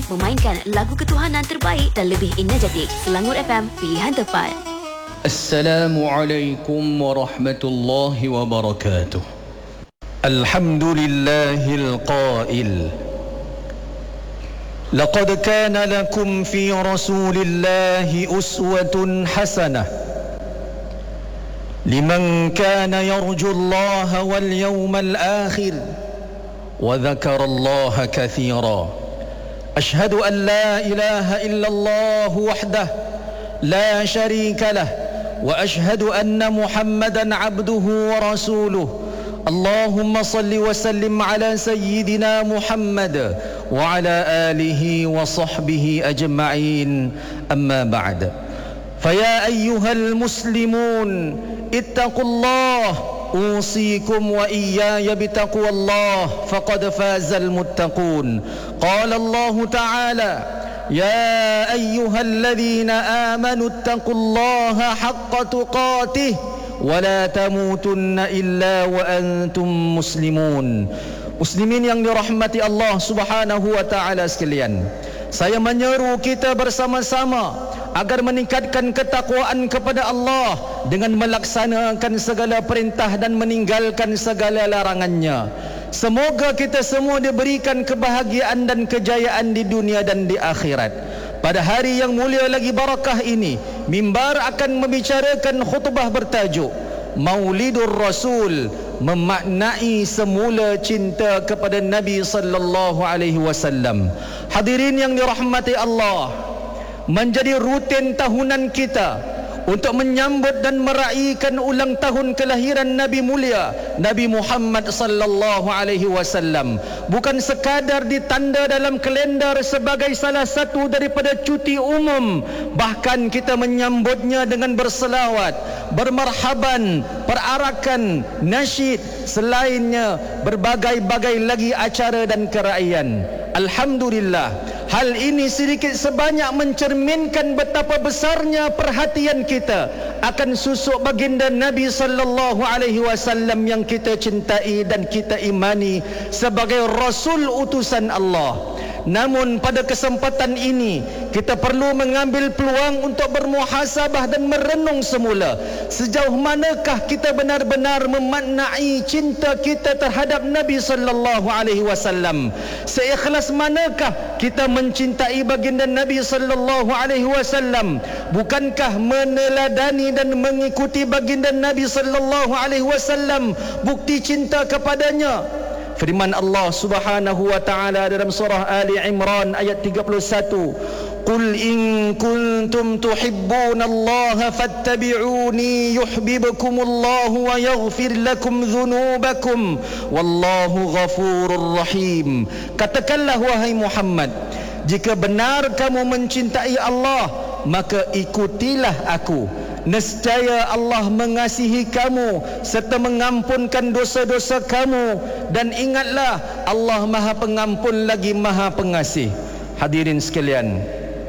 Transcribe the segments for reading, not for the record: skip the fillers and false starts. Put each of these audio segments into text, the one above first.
memainkan lagu ketuhanan terbaik dan lebih energetik. Selangor FM, pilihan tepat. Assalamualaikum warahmatullahi wabarakatuh. Alhamdulillahil qail, laqad kana lakum fi rasulillahi uswatun hasanah liman kana yarjullaha wal yawmal akhir wa dzakarallaha katsira. Ashhadu an la ilaha illallah wahdah la syarika lah wa ashhadu anna Muhammadan abduhu wa rasuluh. Allahumma salli wa sallim ala sayyidina Muhammad wa ala alihi wa sahbihi ajma'in. Amma ba'd. Faya ayyuhal muslimun ittaqullah, usikum wa iyaya bitaqwallah, faqad fazal muttaqun. Qala Allah ta'ala: يا أيها الذين آمنوا اتقوا الله حق تقاته ولا تموتن إلا وأنتم مسلمون. Muslimin yang dirahmati Allah Subhanahu wa taala sekalian, saya menyeru kita bersama-sama agar meningkatkan ketakwaan kepada Allah dengan melaksanakan segala perintah dan meninggalkan segala larangannya. Semoga kita semua diberikan kebahagiaan dan kejayaan di dunia dan di akhirat. Pada hari yang mulia lagi barakah ini, mimbar akan membicarakan khutbah bertajuk Maulidur Rasul, memaknai semula cinta kepada Nabi sallallahu alaihi wasallam. Hadirin yang dirahmati Allah, menjadi rutin tahunan kita untuk menyambut dan meraihkan ulang tahun kelahiran Nabi mulia Nabi Muhammad sallallahu alaihi wasallam bukan sekadar ditanda dalam kalender sebagai salah satu daripada cuti umum, bahkan kita menyambutnya dengan berselawat, bermarhaban, perarakan, nasyid, selainnya berbagai-bagai lagi acara dan keraian. Alhamdulillah, hal ini sedikit sebanyak mencerminkan betapa besarnya perhatian kita akan susuk baginda Nabi sallallahu alaihi wasallam yang kita cintai dan kita imani sebagai rasul utusan Allah. Namun pada kesempatan ini kita perlu mengambil peluang untuk bermuhasabah dan merenung semula sejauh manakah kita benar-benar memaknai cinta kita terhadap Nabi sallallahu alaihi wasallam. Seikhlas manakah kita mencintai baginda Nabi sallallahu alaihi wasallam? Bukankah meneladani dan mengikuti baginda Nabi sallallahu alaihi wasallam bukti cinta kepadanya? Firman Allah Subhanahu wa taala dalam surah Ali Imran ayat 31, Qul in kuntum tuhibbunallaha fattabi'uni yuhibbukumullahu wa yaghfir lakum dhunubakum wallahu ghafurur rahim. Katakanlah wahai Muhammad, jika benar kamu mencintai Allah, maka ikutilah aku. Nescaya Allah mengasihi kamu serta mengampunkan dosa-dosa kamu, dan ingatlah Allah Maha Pengampun lagi Maha Pengasih. Hadirin sekalian,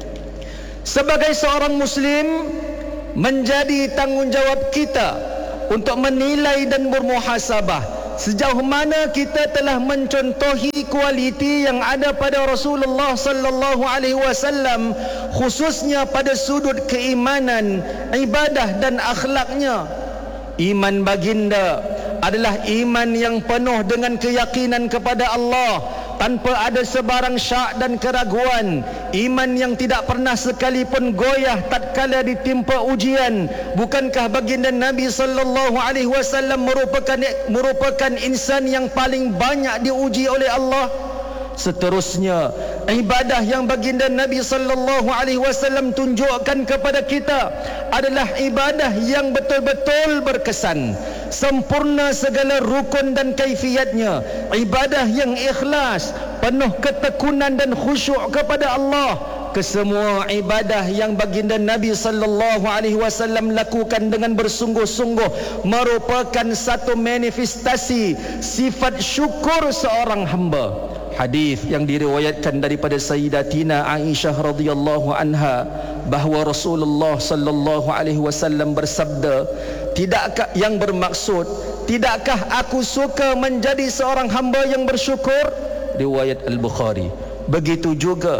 sebagai seorang Muslim, menjadi tanggungjawab kita untuk menilai dan bermuhasabah sejauh mana kita telah mencontohi kualiti yang ada pada Rasulullah sallallahu alaihi wasallam, khususnya pada sudut keimanan, ibadah dan akhlaknya. Iman baginda adalah iman yang penuh dengan keyakinan kepada Allah tanpa ada sebarang syak dan keraguan, iman yang tidak pernah sekalipun goyah tatkala ditimpa ujian. Bukankah baginda Nabi sallallahu alaihi wasallam merupakan insan yang paling banyak diuji oleh Allah? Seterusnya, ibadah yang baginda Nabi sallallahu alaihi wasallam tunjukkan kepada kita adalah ibadah yang betul-betul berkesan, sempurna segala rukun dan kaifiatnya, ibadah yang ikhlas, penuh ketekunan dan khusyuk kepada Allah. Kesemua ibadah yang baginda Nabi sallallahu alaihi wasallam lakukan dengan bersungguh-sungguh merupakan satu manifestasi sifat syukur seorang hamba. Hadis yang diriwayatkan daripada Sayyidatina Aisyah radhiyallahu anha bahawa Rasulullah sallallahu alaihi wasallam bersabda, tidakkah yang bermaksud, tidakkah aku suka menjadi seorang hamba yang bersyukur? Riwayat Al-Bukhari. Begitu juga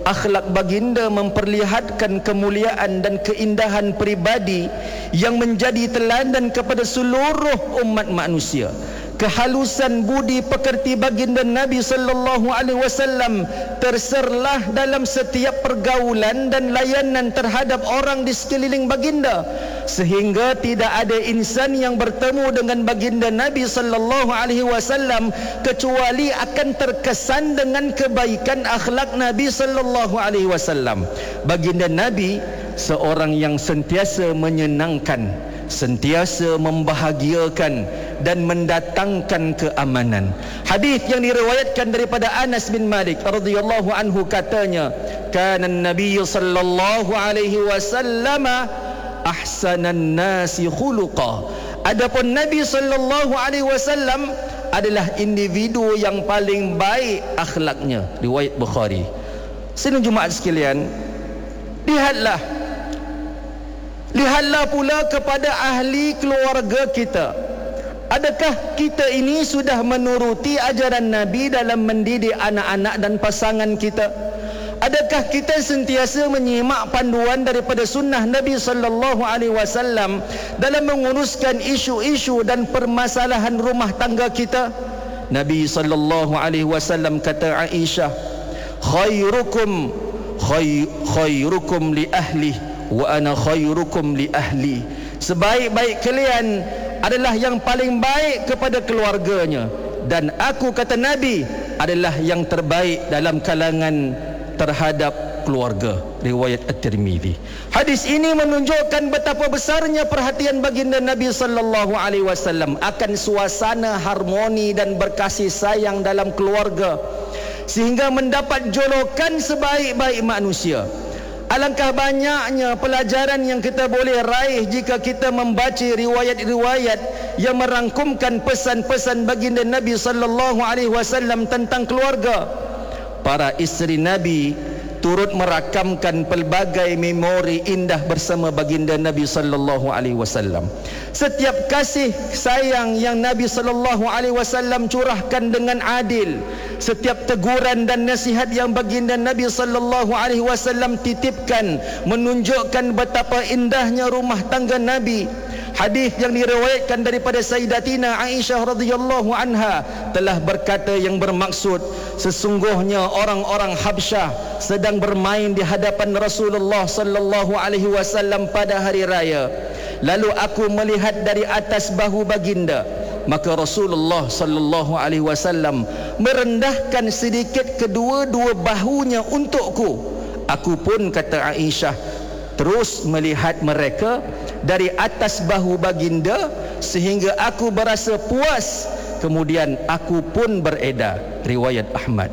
akhlak baginda memperlihatkan kemuliaan dan keindahan pribadi yang menjadi teladan kepada seluruh umat manusia. Kehalusan budi pekerti baginda Nabi sallallahu alaihi wasallam terserlah dalam setiap pergaulan dan layanan terhadap orang di sekeliling baginda, sehingga tidak ada insan yang bertemu dengan baginda Nabi sallallahu alaihi wasallam kecuali akan terkesan dengan kebaikan akhlak Nabi sallallahu alaihi wasallam. Baginda Nabi seorang yang sentiasa menyenangkan, sentiasa membahagiakan dan mendatangkan keamanan. Hadis yang diriwayatkan daripada Anas bin Malik radhiyallahu anhu katanya, kana an-nabiy sallallahu alaihi wasallam ahsanan nasi khuluqa. Adapun Nabi sallallahu alaihi wasallam adalah individu yang paling baik akhlaknya. Riwayat Bukhari. Sidang Jumaat sekalian, lihatlah pula kepada ahli keluarga kita. Adakah kita ini sudah menuruti ajaran Nabi dalam mendidik anak-anak dan pasangan kita? Adakah kita sentiasa menyimak panduan daripada sunnah Nabi sallallahu alaihi wasallam dalam menguruskan isu-isu dan permasalahan rumah tangga kita? Nabi sallallahu alaihi wasallam kata Aisyah, khairukum li ahli wa ana khairukum li ahli. Sebaik-baik kalian adalah yang paling baik kepada keluarganya, dan aku, kata Nabi, adalah yang terbaik dalam kalangan terhadap keluarga. Riwayat At-Tirmidzi. Hadis ini menunjukkan betapa besarnya perhatian baginda Nabi sallallahu alaihi wasallam akan suasana harmoni dan berkasih sayang dalam keluarga, sehingga mendapat julukan sebaik-baik manusia. Alangkah banyaknya pelajaran yang kita boleh raih jika kita membaca riwayat-riwayat yang merangkumkan pesan-pesan baginda Nabi sallallahu alaihi wasallam tentang keluarga. Para isteri Nabi turut merakamkan pelbagai memori indah bersama baginda Nabi sallallahu alaihi wasallam. Setiap kasih sayang yang Nabi sallallahu alaihi wasallam curahkan dengan adil, setiap teguran dan nasihat yang baginda Nabi sallallahu alaihi wasallam titipkan menunjukkan betapa indahnya rumah tangga Nabi. Hadis yang diriwayatkan daripada Sayyidatina Aisyah radhiyallahu anha telah berkata yang bermaksud, sesungguhnya orang-orang Habsyah sedang bermain di hadapan Rasulullah sallallahu alaihi wasallam pada hari raya. Lalu aku melihat dari atas bahu baginda, maka Rasulullah sallallahu alaihi wasallam merendahkan sedikit kedua-dua bahunya untukku. Aku pun, kata Aisyah, terus melihat mereka dari atas bahu baginda sehingga aku berasa puas, kemudian aku pun beredar. Riwayat Ahmad.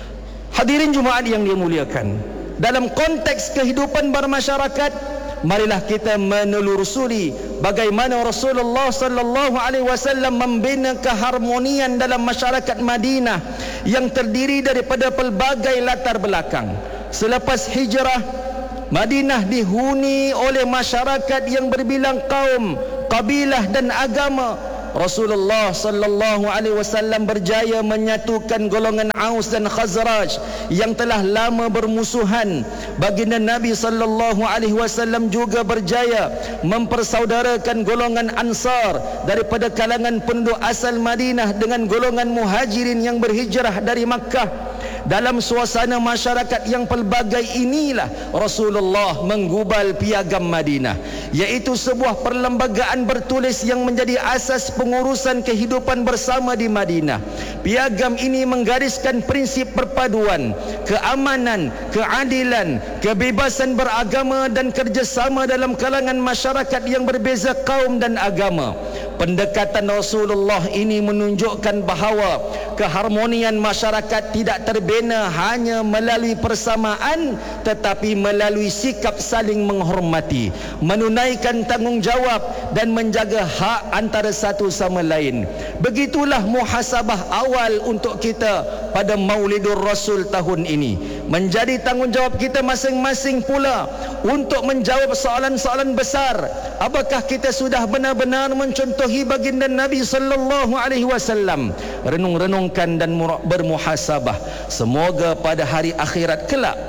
Hadirin Jumaat yang dimuliakan, dalam konteks kehidupan bermasyarakat, marilah kita menelusuri bagaimana Rasulullah sallallahu alaihi wasallam membina keharmonian dalam masyarakat Madinah yang terdiri daripada pelbagai latar belakang. Selepas hijrah, Madinah dihuni oleh masyarakat yang berbilang kaum, kabilah dan agama. Rasulullah sallallahu alaihi wasallam berjaya menyatukan golongan Aus dan Khazraj yang telah lama bermusuhan. Baginda Nabi sallallahu alaihi wasallam juga berjaya mempersaudarakan golongan Ansar daripada kalangan penduduk asal Madinah dengan golongan Muhajirin yang berhijrah dari Makkah. Dalam suasana masyarakat yang pelbagai inilah Rasulullah menggubal piagam Madinah, iaitu sebuah perlembagaan bertulis yang menjadi asas pengurusan kehidupan bersama di Madinah. Piagam ini menggariskan prinsip perpaduan, keamanan, keadilan, kebebasan beragama dan kerjasama dalam kalangan masyarakat yang berbeza kaum dan agama. Pendekatan Rasulullah ini menunjukkan bahawa keharmonian masyarakat tidak terbina hanya melalui persamaan, tetapi melalui sikap saling menghormati, menunaikan tanggungjawab dan menjaga hak antara satu sama lain. Begitulah muhasabah awal untuk kita pada Maulidur Rasul tahun ini. Menjadi tanggungjawab kita masing-masing pula untuk menjawab soalan-soalan besar. Apakah kita sudah benar-benar mencontohi baginda Nabi sallallahu alaihi wasallam? Renung-renungkan dan bermuhasabah. Semoga pada hari akhirat kelak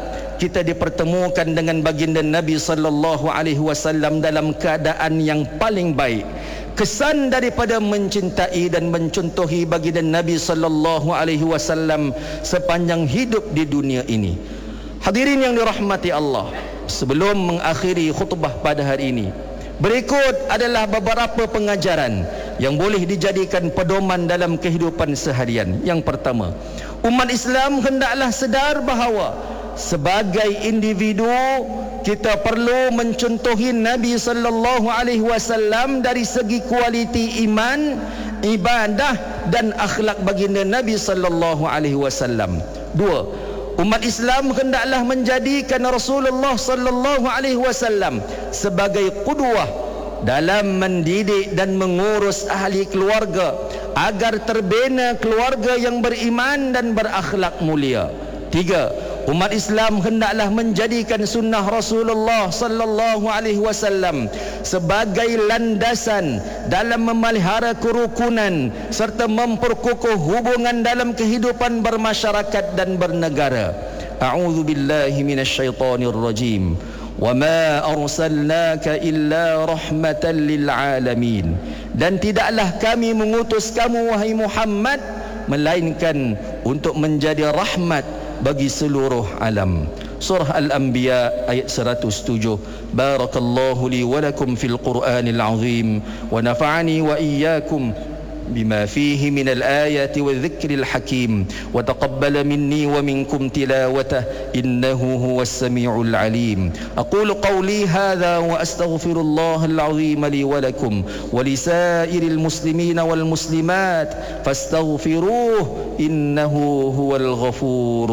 kita dipertemukan dengan baginda Nabi sallallahu alaihi wasallam dalam keadaan yang paling baik. Kesan daripada mencintai dan mencontohi baginda Nabi sallallahu alaihi wasallam sepanjang hidup di dunia ini. Hadirin yang dirahmati Allah, sebelum mengakhiri khutbah pada hari ini, berikut adalah beberapa pengajaran yang boleh dijadikan pedoman dalam kehidupan seharian. Yang pertama, umat Islam hendaklah sedar bahawa sebagai individu kita perlu mencontohi Nabi sallallahu alaihi wasallam dari segi kualiti iman, ibadah dan akhlak baginda Nabi sallallahu alaihi wasallam. Dua, umat Islam hendaklah menjadikan Rasulullah sallallahu alaihi wasallam sebagai qudwah dalam mendidik dan mengurus ahli keluarga agar terbina keluarga yang beriman dan berakhlak mulia. Tiga, umat Islam hendaklah menjadikan sunnah Rasulullah sallallahu alaihi wasallam sebagai landasan dalam memelihara kerukunan serta memperkukuh hubungan dalam kehidupan bermasyarakat dan bernegara. A'udzu billahi minasyaitonir rajim. Wa ma arsalnaka illa rahmatan lil alamin. Dan tidaklah kami mengutus kamu wahai Muhammad melainkan untuk menjadi rahmat bagi seluruh alam. Surah Al-Anbiya ayat 107. Barakallahu li wa lakum fil Qur'anil azim wa nafa'ani wa iyyakum بما فيه من الآيات والذكر الحكيم وتقبل مني ومنكم تلاوته إنه هو السميع العليم. أقول قولي هذا وأستغفر الله العظيم لي ولكم ولسائر المسلمين والمسلمات فاستغفروه إنه هو الغفور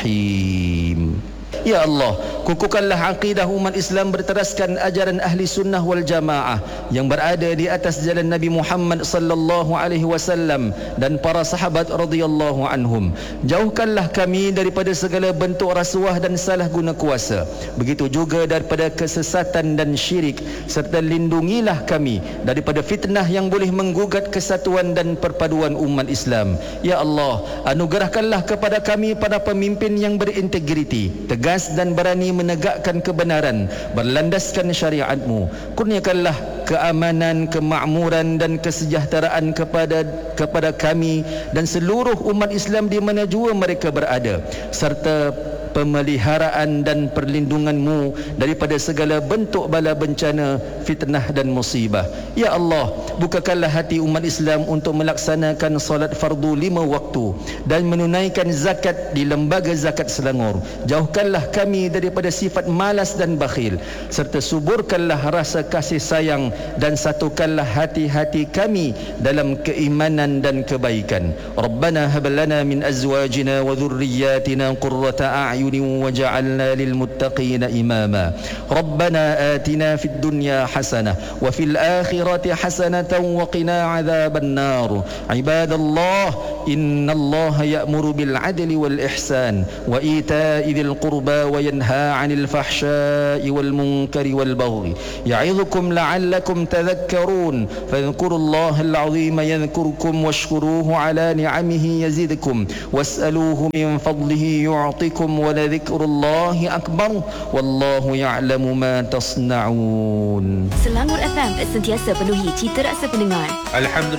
الرحيم. Ya Allah, kukuhkanlah akidah umat Islam berteraskan ajaran ahli sunnah wal jamaah yang berada di atas jalan Nabi Muhammad sallallahu alaihi wasallam dan para sahabat radhiyallahu anhum. Jauhkanlah kami daripada segala bentuk rasuah dan salah guna kuasa, begitu juga daripada kesesatan dan syirik, serta lindungilah kami daripada fitnah yang boleh menggugat kesatuan dan perpaduan umat Islam. Ya Allah, anugerahkanlah kepada kami para pemimpin yang berintegriti, tegas dan berani menegakkan kebenaran berlandaskan syariat-Mu. Kurniakanlah keamanan, kemakmuran dan kesejahteraan kepada kami dan seluruh umat Islam di mana jua mereka berada, serta pemeliharaan dan perlindungan-Mu daripada segala bentuk bala bencana, fitnah dan musibah. Ya Allah, bukakanlah hati umat Islam untuk melaksanakan solat fardu 5 waktu dan menunaikan zakat di lembaga zakat Selangor. Jauhkanlah kami daripada sifat malas dan bakhil, serta suburkanlah rasa kasih sayang dan satukanlah hati-hati kami dalam keimanan dan kebaikan. Rabbana hab lana min azwajina wa dhurriyyatina qurrata a'yunin waj'alna lil muttaqina imama. Rabbana atina fid dunya hasanah wa fil akhirati hasanatan wa qina adzaban nar. Ibadallah, innallaha ya'muru bil adli wal ihsan wa ita'i dzil qurba wa yanha 'anil fahsya'i wal munkari wal baghi. Ya'idhukum la'allakum tadhakkarun. Fadhkurullaha al-'azima yadhkurkum washkuruhu 'ala ni'amihi yazidkum was'aluhu min fadlihi yu'tikum wa ladhikrullahi akbar wallahu ya'lamu ma tasna'un. Selangor FM sentiasa penuhi cita rasa pendengar. Alhamdulillah.